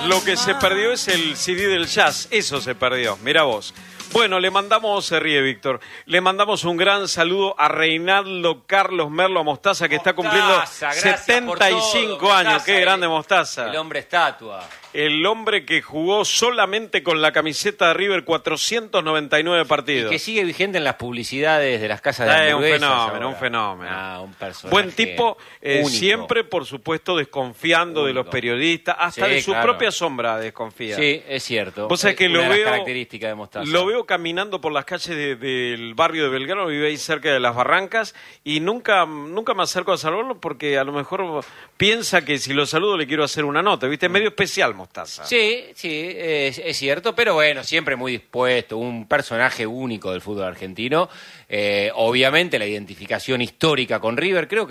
Lo que se perdió es el CD del jazz, eso se perdió, mirá vos. Bueno, le mandamos, se ríe Víctor, le mandamos un gran saludo a Reinaldo Carlos Merlo Mostaza, que está cumpliendo 75 años. Mostaza, qué grande Mostaza. El hombre estatua. El hombre que jugó solamente con la camiseta de River 499 partidos. Y que sigue vigente en las publicidades de las casas de hamburguesas. Un fenómeno. Un personaje buen tipo, siempre, por supuesto, desconfiando de los periodistas, hasta de su propia sombra desconfía. Sí, es cierto. Vos sabés que lo veo, características de Mostaza. Lo veo caminando por las calles del barrio de Belgrano, vive ahí cerca de las Barrancas, y nunca me acerco a saludarlo porque a lo mejor piensa que si lo saludo le quiero hacer una nota, ¿viste? Es medio especial Mostaza. Sí, es cierto, pero bueno, siempre muy dispuesto, un personaje único del fútbol argentino. Obviamente la identificación histórica con River, creo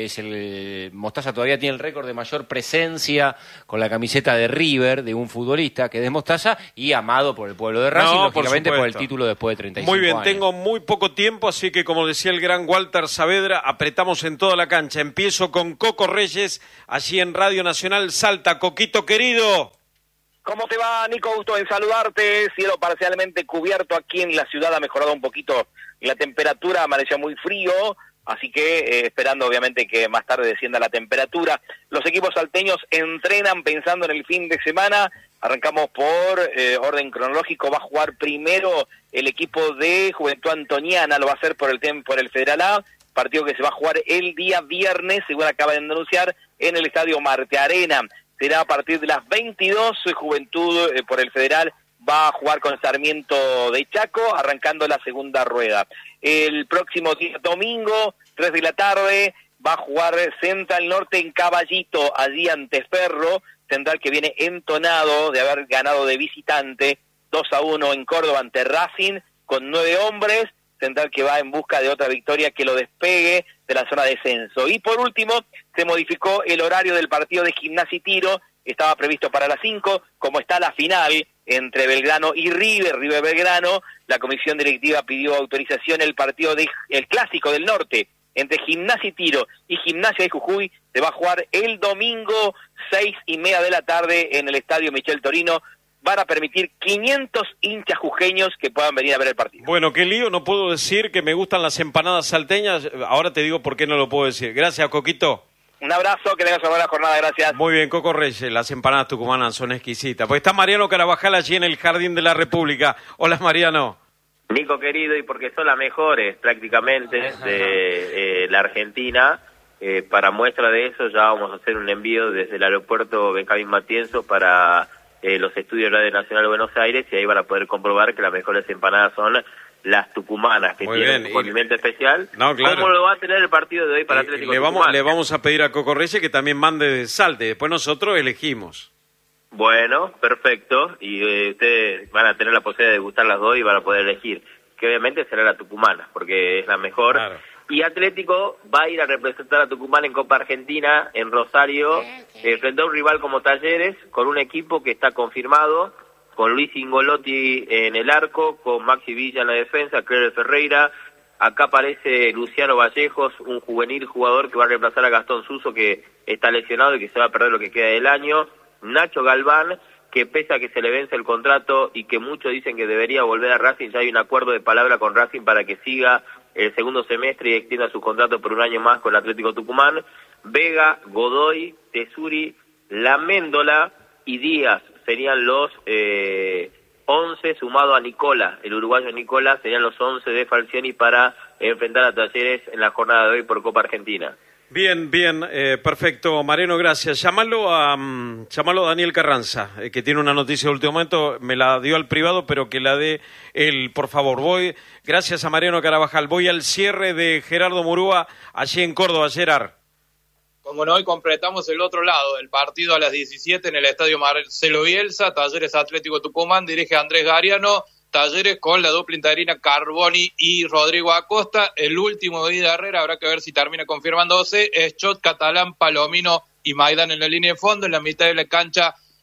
que Mostaza todavía tiene el récord de mayor presencia con la camiseta de River, de un futbolista que es de Mostaza, y amado por el pueblo de Racing, lógicamente por el título después de 35 años. Muy bien, tengo muy poco tiempo, así que como decía el gran Walter Saavedra, apretamos en toda la cancha. Empiezo con Coco Reyes, allí en Radio Nacional Salta. Coquito querido. ¿Cómo te va, Nico? Gusto en saludarte. Cielo parcialmente cubierto aquí en la ciudad, ha mejorado un poquito la temperatura, amanecía muy frío, así que esperando obviamente que más tarde descienda la temperatura. Los equipos salteños entrenan pensando en el fin de semana. Arrancamos por orden cronológico. Va a jugar primero el equipo de Juventud Antoniana, lo va a hacer por el Federal A, partido que se va a jugar el día viernes, según acaba de anunciar, en el Estadio Marte Arena. Será a partir de las 22, Juventud por el Federal va a jugar con Sarmiento de Chaco, arrancando la segunda rueda. El próximo día domingo, 3 de la tarde, va a jugar Central Norte en Caballito, allí ante Ferro, Central que viene entonado de haber ganado de visitante 2-1 en Córdoba ante Racing, con 9 hombres, Central que va en busca de otra victoria que lo despegue de la zona de descenso. Y por último, se modificó el horario del partido de Gimnasia y Tiro, estaba previsto para las 5, como está la final entre Belgrano y River Belgrano, la comisión directiva pidió autorización. El clásico del norte entre Gimnasia y Tiro y Gimnasia de Jujuy se va a jugar el domingo 6:30 de la tarde en el Estadio Michel Torino. Van a permitir 500 hinchas jujeños que puedan venir a ver el partido. Bueno, qué lío, no puedo decir que me gustan las empanadas salteñas, ahora te digo por qué no lo puedo decir. Gracias, Coquito. Un abrazo, que tengas una buena jornada, gracias. Muy bien, Coco Reyes, las empanadas tucumanas son exquisitas. Pues está Mariano Carabajal allí en el Jardín de la República. Hola, Mariano. Nico querido, y porque son las mejores prácticamente de la Argentina, para muestra de eso ya vamos a hacer un envío desde el aeropuerto Benjamín Matienzo para los estudios de Radio Nacional de Buenos Aires, y ahí van a poder comprobar que las mejores empanadas son las tucumanas, que tienen un condimento especial. No, claro. ¿Cómo lo va a tener el partido de hoy para Atlético Tucumán? Le vamos a pedir a Coco Reyes que también mande de Salta, y después nosotros elegimos. Bueno, perfecto, y ustedes van a tener la posibilidad de gustar las dos y van a poder elegir, que obviamente será la tucumana, porque es la mejor. Claro. Y Atlético va a ir a representar a Tucumán en Copa Argentina, en Rosario, frente a un rival como Talleres, con un equipo que está confirmado, con Luis Ingolotti en el arco, con Maxi Villa en la defensa, Cleber Ferreira. Acá aparece Luciano Vallejos, un juvenil jugador que va a reemplazar a Gastón Suso, que está lesionado y que se va a perder lo que queda del año. Nacho Galván, que pese a que se le vence el contrato y que muchos dicen que debería volver a Racing, ya hay un acuerdo de palabra con Racing para que siga el segundo semestre y extienda su contrato por un año más con el Atlético Tucumán. Vega, Godoy, Tesuri, Laméndola y Díaz serían los 11, sumado a Nicola, el uruguayo Nicola, serían los 11 de Falcioni para enfrentar a Talleres en la jornada de hoy por Copa Argentina. Bien, perfecto, Mariano, gracias. Llámalo a Daniel Carranza, que tiene una noticia de último momento, me la dio al privado, pero que la dé él, por favor. Gracias a Mariano Carabajal. Voy al cierre de Gerardo Murúa, allí en Córdoba, Gerard. Como no, hoy completamos el otro lado, el partido a las 17 en el Estadio Marcelo Bielsa, Talleres Atlético Tucumán, dirige Andrés Gariano, Talleres con la dupla interina Carboni y Rodrigo Acosta. El último de Ida Herrera, habrá que ver si termina confirmándose, es Chot, Catalán, Palomino y Maidán en la línea de fondo. En la mitad de la cancha,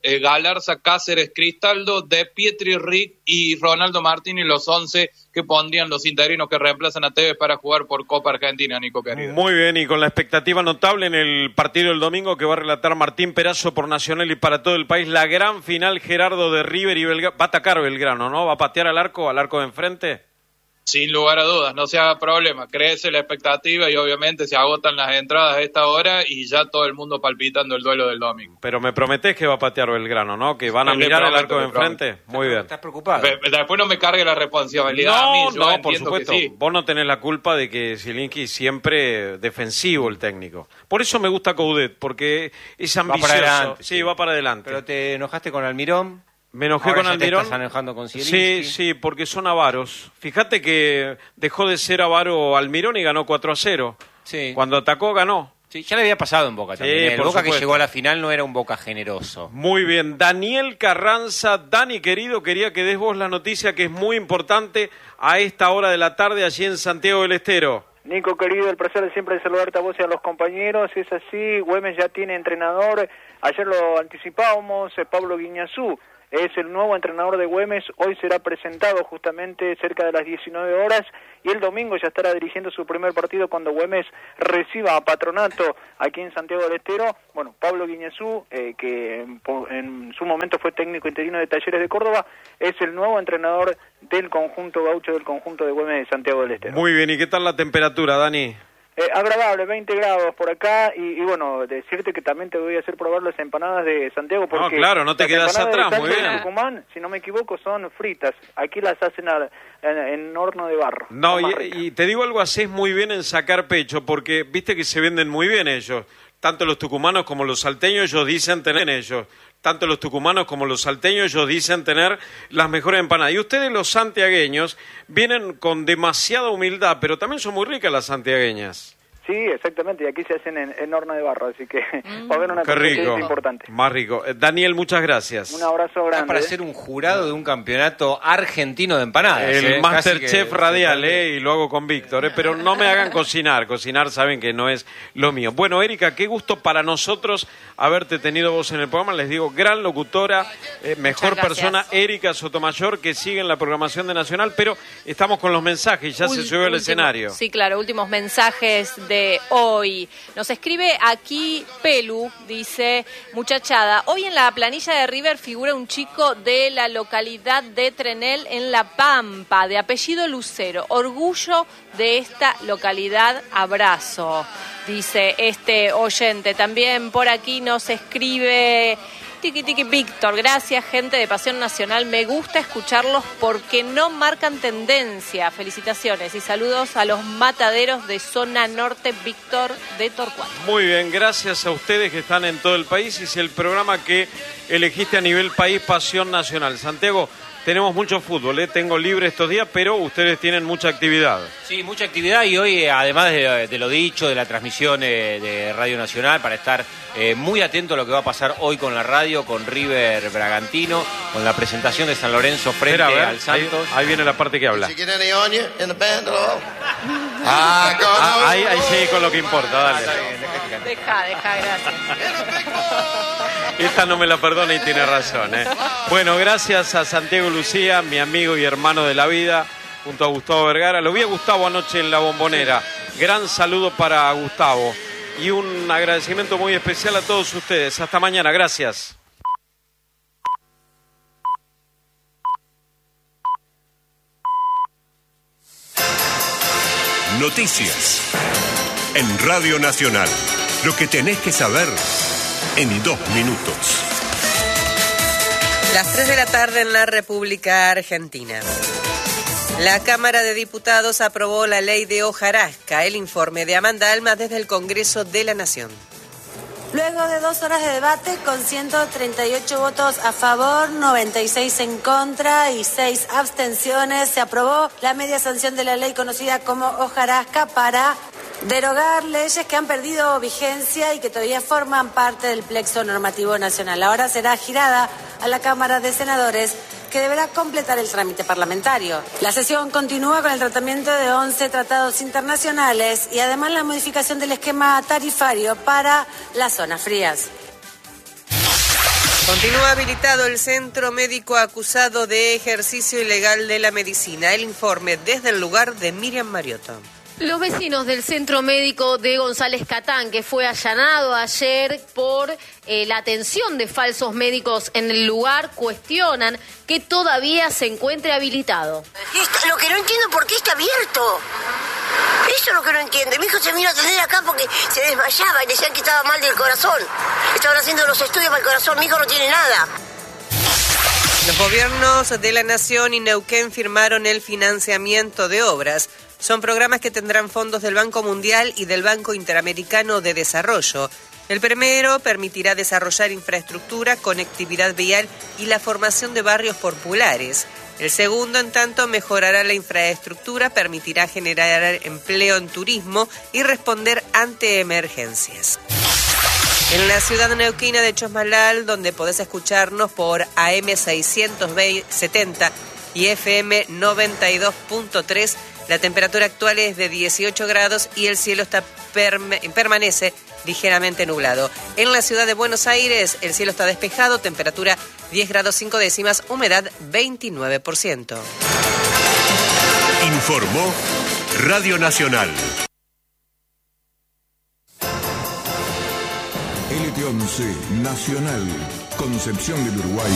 Galarza, Cáceres, Cristaldo, De Pietri, Rick y Ronaldo Martínez, los 11 que pondrían los interinos que reemplazan a Tevez para jugar por Copa Argentina, Nico querido. Muy bien, y con la expectativa notable en el partido del domingo que va a relatar Martín Perazo por Nacional y para todo el país, la gran final, Gerardo, de River y Belgrano. Va a atacar Belgrano, ¿no? ¿Va a patear al arco de enfrente? Sin lugar a dudas, no se haga problema, crece la expectativa y obviamente se agotan las entradas a esta hora y ya todo el mundo palpitando el duelo del domingo. Pero me prometés que va a patear Belgrano, ¿no? Que van a mirar al arco de enfrente. Muy bien. ¿Estás preocupado? Después no me cargue la responsabilidad a mí. No, por supuesto. Sí. Vos no tenés la culpa de que Zielinski siempre defensivo el técnico. Por eso me gusta Coudet, porque es ambicioso. Va para adelante. Sí, va para adelante. Pero te enojaste con Almirón. Me enojé con Almirón. ¿Te estás enojando con Zielinski? Sí, porque son avaros. Fíjate que dejó de ser avaro Almirón y ganó 4-0. Sí. Cuando atacó, ganó. Sí, ya le había pasado en Boca también. El Boca supuesto. que llegó a la final no era un Boca generoso. Muy bien. Daniel Carranza, Dani querido, quería que des vos la noticia que es muy importante a esta hora de la tarde allí en Santiago del Estero. Nico querido, el placer de siempre de saludarte a vos y a los compañeros. Es así, Güemes ya tiene entrenador. Ayer lo anticipábamos, Pablo Guiñazú es el nuevo entrenador de Güemes. Hoy será presentado justamente cerca de las 19 horas y el domingo ya estará dirigiendo su primer partido cuando Güemes reciba a Patronato aquí en Santiago del Estero. Bueno, Pablo Guiñazú, que en su momento fue técnico interino de Talleres de Córdoba, es el nuevo entrenador del conjunto gaucho, del conjunto de Güemes de Santiago del Estero. Muy bien, ¿y qué tal la temperatura, Dani? Agradable, 20 grados por acá y bueno, decirte que también te voy a hacer probar las empanadas de Santiago porque... No, claro, no te quedas atrás, muy bien. Tucumán, si no me equivoco, son fritas. Aquí las hacen en horno de barro. No, y te digo algo, hacés muy bien en sacar pecho porque viste que se venden muy bien ellos. Tanto los tucumanos como los salteños, ellos dicen tener ellos. Tanto los tucumanos como los salteños, ellos dicen tener las mejores empanadas. Y ustedes, los santiagueños, vienen con demasiada humildad, pero también son muy ricas las santiagueñas. Sí, exactamente, y aquí se hacen en horno de barro, así que va a haber una competencia importante. Más rico. Daniel, muchas gracias. Un abrazo grande. Para ser un jurado de un campeonato argentino de empanadas. El Masterchef radial, y lo hago con Víctor, pero no me hagan cocinar saben que no es lo mío. Bueno, Erika, qué gusto para nosotros haberte tenido vos en el programa, les digo, gran locutora, mejor persona, Erika Sotomayor, que sigue en la programación de Nacional, pero estamos con los mensajes, ya se subió al escenario. Sí, claro, últimos mensajes de hoy. Nos escribe aquí Pelu, dice, muchachada, hoy en la planilla de River figura un chico de la localidad de Trenel en La Pampa, de apellido Lucero, orgullo de esta localidad, abrazo, dice este oyente. También por aquí nos escribe Tiki Tiki Víctor, gracias gente de Pasión Nacional, me gusta escucharlos porque no marcan tendencia. Felicitaciones y saludos a los mataderos de Zona Norte, Víctor de Torcuato. Muy bien, gracias a ustedes que están en todo el país y es el programa que elegiste a nivel país, Pasión Nacional. Santiago, tenemos mucho fútbol, tengo libre estos días, pero ustedes tienen mucha actividad. Sí, mucha actividad y hoy, además de lo dicho, de la transmisión de Radio Nacional, para estar muy atento a lo que va a pasar hoy con la radio, con River Bragantino, con la presentación de San Lorenzo frente al Santos. Ahí viene la parte que habla. Ahí sí, con lo que importa, dale. Deja, gracias. Esta no me la perdona y tiene razón. Bueno, gracias a Santiago Lucía, mi amigo y hermano de la vida, junto a Gustavo Vergara. Lo vi a Gustavo anoche en La Bombonera. Gran saludo para Gustavo. Y un agradecimiento muy especial a todos ustedes. Hasta mañana, gracias. Noticias en Radio Nacional. Lo que tenés que saber en 2 minutos. Las 3 de la tarde en la República Argentina. La Cámara de Diputados aprobó la ley de hojarasca. El informe de Amanda Alma desde el Congreso de la Nación. Luego de 2 horas de debate, con 138 votos a favor, 96 en contra y 6 abstenciones, se aprobó la media sanción de la ley conocida como hojarasca para derogar leyes que han perdido vigencia y que todavía forman parte del plexo normativo nacional. Ahora será girada a la Cámara de Senadores, que deberá completar el trámite parlamentario. La sesión continúa con el tratamiento de 11 tratados internacionales y además la modificación del esquema tarifario para las zonas frías. Continúa habilitado el centro médico acusado de ejercicio ilegal de la medicina. El informe desde el lugar de Miriam Mariotto. Los vecinos del centro médico de González Catán, que fue allanado ayer por la atención de falsos médicos en el lugar, cuestionan que todavía se encuentre habilitado. Lo que no entiendo es por qué está abierto. Eso es lo que no entiendo. Mi hijo se vino a atender acá porque se desmayaba y decían que estaba mal del corazón. Estaban haciendo los estudios para el corazón. Mi hijo no tiene nada. Los gobiernos de la Nación y Neuquén firmaron el financiamiento de obras. Son programas que tendrán fondos del Banco Mundial y del Banco Interamericano de Desarrollo. El primero permitirá desarrollar infraestructura, conectividad vial y la formación de barrios populares. El segundo, en tanto, mejorará la infraestructura, permitirá generar empleo en turismo y responder ante emergencias. En la ciudad neuquina de Chosmalal, donde podés escucharnos por AM 670 y FM 92.3, la temperatura actual es de 18 grados y el cielo permanece ligeramente nublado. En la ciudad de Buenos Aires, el cielo está despejado, temperatura 10 grados 5 décimas, humedad 29%. Informó Radio Nacional. LT11 Nacional, Concepción del Uruguay.